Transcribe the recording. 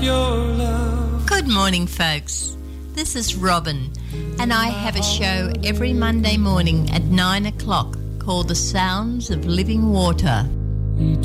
your love. Good morning, folks. This is Robin, and I have a show every Monday morning at 9 o'clock called The Sounds of Living Water.